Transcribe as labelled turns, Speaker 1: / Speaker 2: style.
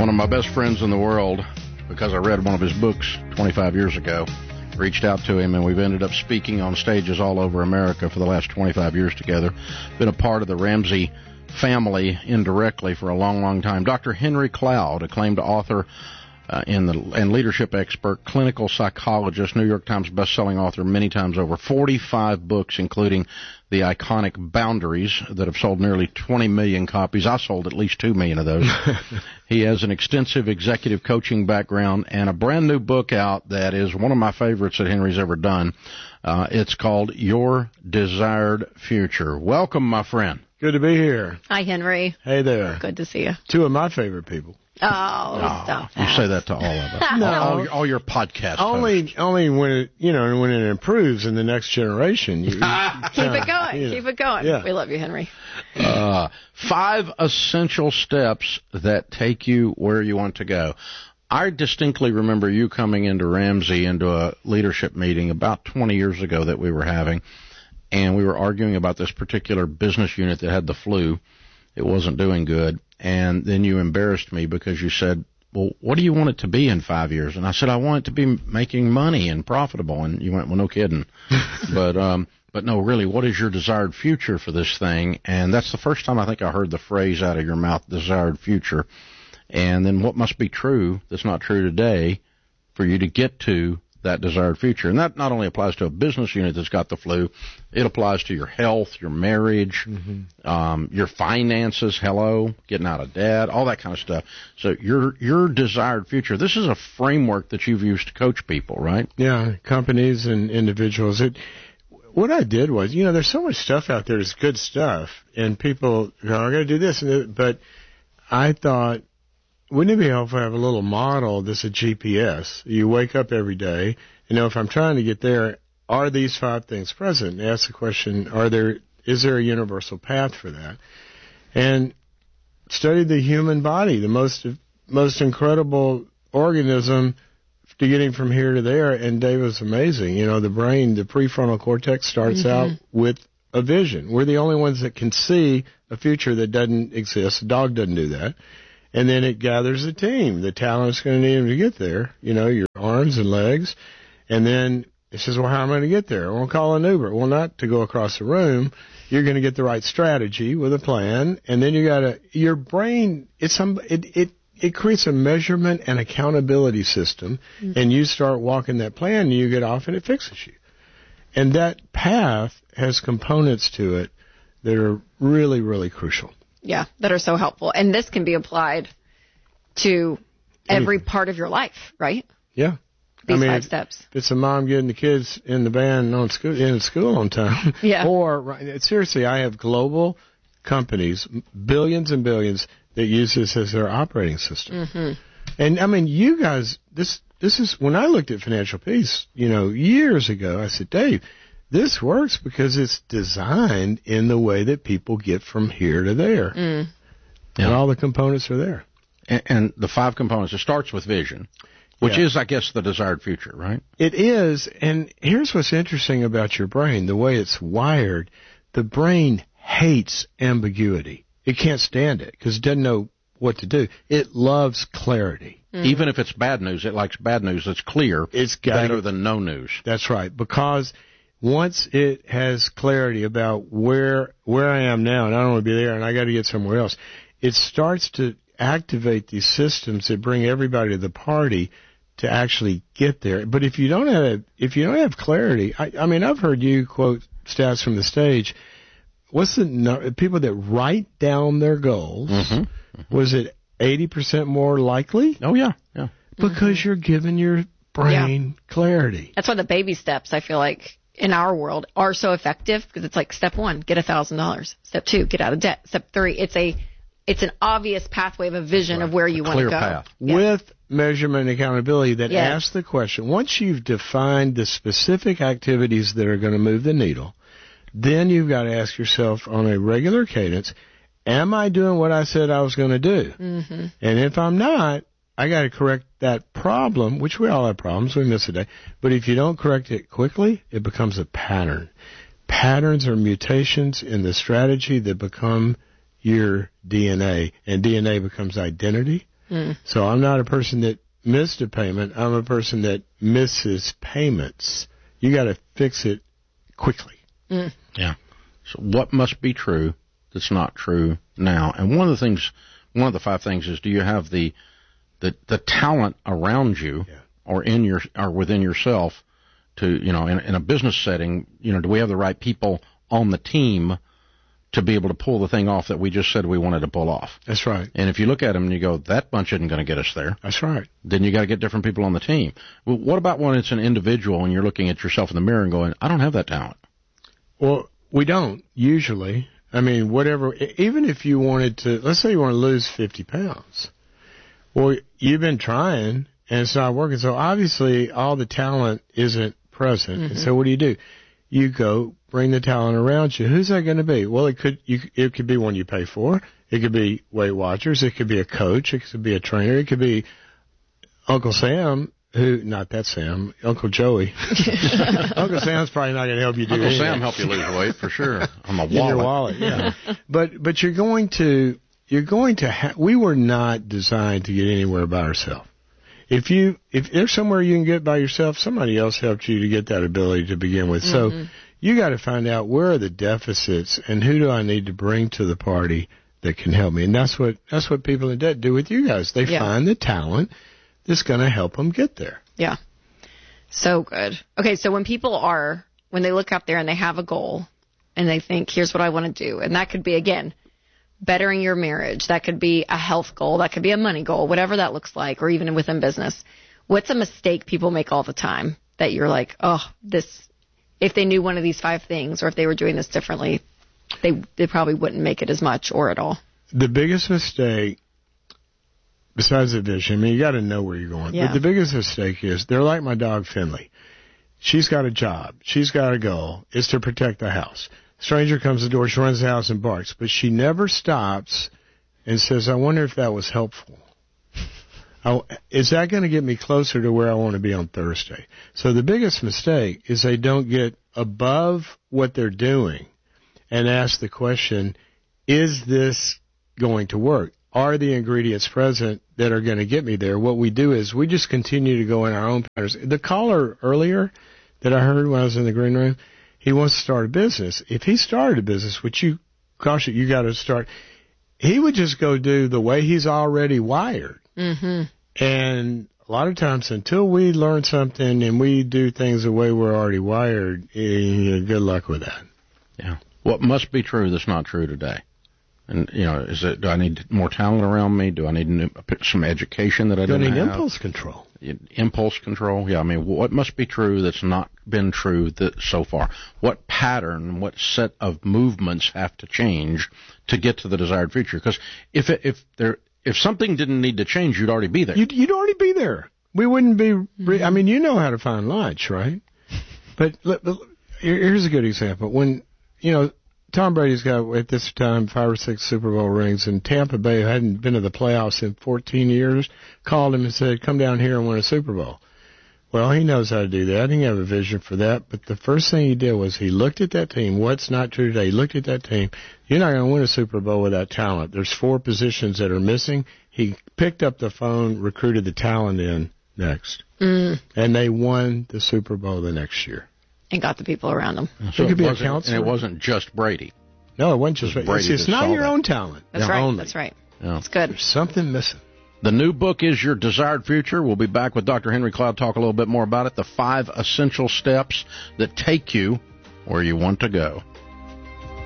Speaker 1: One of my best friends in the world, because I read one of his books 25 years ago, reached out to him, and we've ended up speaking on stages all over America for the last 25 years together. Been a part of the Ramsey family indirectly for a long, long time. Dr. Henry Cloud, acclaimed author and leadership expert, clinical psychologist, New York Times bestselling author many times over, 45 books, including the iconic Boundaries that have sold nearly 20 million copies. I sold at least 2 million of those. He has an extensive executive coaching background and a brand new book out that is one of my favorites that Henry's ever done. It's called Your Desired Future. Welcome, my friend.
Speaker 2: Good to be here.
Speaker 3: Hi, Henry.
Speaker 2: Hey there.
Speaker 3: Good to see you.
Speaker 2: Two of my favorite people.
Speaker 3: Oh, stop that.
Speaker 1: You say that to all of us.
Speaker 2: No.
Speaker 1: All your podcast
Speaker 2: Only when it when it improves in the next generation.
Speaker 3: Keep it going. Keep it going.
Speaker 2: Yeah.
Speaker 3: We love you, Henry.
Speaker 1: 5 essential steps that take you where you want to go. I distinctly remember you coming into Ramsey into a leadership meeting about 20 years ago that we were having, and we were arguing about this particular business unit that had the flu. It wasn't doing good. And then you embarrassed me because you said, well, what do you want it to be in 5 years? And I said, I want it to be making money and profitable. And you went, well, no kidding. But no, really, what is your desired future for this thing? And that's the first time I think I heard the phrase out of your mouth, desired future. And then what must be true that's not true today for you to get to that desired future? And that not only applies to a business unit that's got the flu, it applies to your health, your marriage, your finances, getting out of debt, all that kind of stuff. So your desired future, this is a framework that you've used to coach people, right?
Speaker 2: Yeah, companies and individuals. What I did was, there's so much stuff out there that's good stuff, and people go, I got to do this, but I thought, wouldn't it be helpful to have a little model that's a GPS? You wake up every day, if I'm trying to get there, are these 5 things present? And ask the question, is there a universal path for that? And study the human body, the most incredible organism to getting from here to there. And Dave was amazing. The brain, the prefrontal cortex starts out with a vision. We're the only ones that can see a future that doesn't exist. A dog doesn't do that. And then it gathers a team. The talent's going to need them to get there, your arms and legs. And then it says, well, how am I going to get there? We'll call an Uber. Well, not to go across the room. You're going to get the right strategy with a plan. And then your brain, it creates a measurement and accountability system. And you start walking that plan and you get off and it fixes you. And that path has components to it that are really, really crucial.
Speaker 3: Yeah, that are so helpful. And this can be applied to every part of your life, right?
Speaker 2: Yeah.
Speaker 3: These 5 steps.
Speaker 2: It's a mom getting the kids in the band in school on time.
Speaker 3: Yeah.
Speaker 2: Or, seriously, I have global companies, billions and billions, that use this as their operating system. And, you guys, this is, when I looked at Financial Peace, years ago, I said, Dave, this works because it's designed in the way that people get from here to there. And all the components are there.
Speaker 1: And the 5 components, it starts with vision, which is, I guess, the desired future, right?
Speaker 2: It is. And here's what's interesting about your brain, the way it's wired. The brain hates ambiguity. It can't stand it because it doesn't know what to do. It loves clarity.
Speaker 1: Even if it's bad news, it likes bad news that's clear. It's better than no news.
Speaker 2: That's right, because once it has clarity about where I am now, and I don't want to be there, and I got to get somewhere else, it starts to activate these systems that bring everybody to the party to actually get there. But if you don't have clarity, I mean, I've heard you quote stats from the stage. What's the people that write down their goals? Was it 80% more likely?
Speaker 1: Oh yeah.
Speaker 2: Because you're giving your brain clarity.
Speaker 3: That's why the baby steps, I feel like, in our world are so effective, because it's like step 1, get $1,000. Step 2, get out of debt. Step 3, it's an obvious pathway of a vision of where you want to go.
Speaker 1: Clear path.
Speaker 2: With measurement and accountability that asks the question, once you've defined the specific activities that are going to move the needle, then you've got to ask yourself on a regular cadence, am I doing what I said I was going to do? And if I'm not, I got to correct that problem, which we all have problems. We miss a day. But if you don't correct it quickly, it becomes a pattern. Patterns are mutations in the strategy that become your DNA, and DNA becomes identity. So I'm not a person that missed a payment. I'm a person that misses payments. You got to fix it quickly.
Speaker 1: Yeah. So what must be true that's not true now? And one of the 5 things is, do you have the talent around you or within yourself to, in a business setting, do we have the right people on the team to be able to pull the thing off that we just said we wanted to pull off?
Speaker 2: That's right.
Speaker 1: And if you look at them and you go, that bunch isn't going to get us there.
Speaker 2: That's right.
Speaker 1: Then you got to get different people on the team. Well, what about when it's an individual and you're looking at yourself in the mirror and going, I don't have that talent?
Speaker 2: Well, we don't usually. I mean, whatever, even if you wanted to, let's say you want to lose 50 pounds. Well, you've been trying and it's not working. So obviously all the talent isn't present. And so what do? You go bring the talent around you. Who's that going to be? Well, it could be one you pay for. It could be Weight Watchers. It could be a coach. It could be a trainer. It could be Uncle Sam. Not that Sam, Uncle Joey. Uncle Sam's probably not going to help you do
Speaker 1: Uncle
Speaker 2: anything.
Speaker 1: Sam help you lose weight for sure. On a wallet.
Speaker 2: In your wallet, yeah. But you're going to we were not designed to get anywhere by ourselves. If there's somewhere you can get by yourself, somebody else helped you to get that ability to begin with. So you got to find out where are the deficits and who do I need to bring to the party that can help me. And that's what people in debt do with you guys. They find the talent that's going to help them get there.
Speaker 3: Yeah. So good. Okay, so when they look up there and they have a goal and they think, here's what I want to do, and that could be, again, bettering your marriage, that could be a health goal, that could be a money goal, whatever that looks like, or even within business. What's a mistake people make all the time that you're like, if they knew one of these 5 things, or if they were doing this differently, they probably wouldn't make it as much or at all?
Speaker 2: The biggest mistake, besides the vision, I mean, you got to know where you're going.
Speaker 3: Yeah.
Speaker 2: But the biggest mistake is they're like my dog Finley. She's got a job. She's got a goal. It's to protect the house. Stranger comes to the door. She runs the house and barks. But she never stops and says, I wonder if that was helpful. Is that going to get me closer to where I want to be on Thursday? So the biggest mistake is they don't get above what they're doing and ask the question, is this going to work? Are the ingredients present that are going to get me there? What we do is we just continue to go in our own patterns. The caller earlier that I heard when I was in the green room, he wants to start a business. If he started a business, which you caution, you got to start, he would just go do the way he's already wired. Mm-hmm. And a lot of times until we learn something and we do things the way we're already wired, good luck with that.
Speaker 1: Yeah. What must be true that's not true today? And, do I need more talent around me? Do I need some education that I didn't have?
Speaker 2: Do I need impulse control?
Speaker 1: Impulse control? Yeah, I mean, what must be true that's not been true so far? What pattern, what set of movements have to change to get to the desired future? Because if something didn't need to change, you'd already be there.
Speaker 2: You'd already be there. We wouldn't be, I mean, you know how to find lunch, right? But here's a good example. When, Tom Brady's got, at this time, 5 or 6 Super Bowl rings, and Tampa Bay, who hadn't been to the playoffs in 14 years, called him and said, come down here and win a Super Bowl. Well, he knows how to do that. I didn't have a vision for that. But the first thing he did was he looked at that team. What's not true today? He looked at that team. You're not going to win a Super Bowl without talent. There's 4 positions that are missing. He picked up the phone, recruited the talent in next. And they won the Super Bowl the next year.
Speaker 3: And got the people around them.
Speaker 1: So
Speaker 2: it could be a counselor.
Speaker 1: And it wasn't just Brady.
Speaker 2: No, it wasn't just Brady. It's not your own talent.
Speaker 3: That's right.
Speaker 2: Only.
Speaker 3: That's right.
Speaker 1: Yeah.
Speaker 3: That's good.
Speaker 2: There's something missing.
Speaker 1: The new book is Your Desired Future. We'll be back with Dr. Henry Cloud, talk a little bit more about it. The 5 essential steps that take you where you want to go.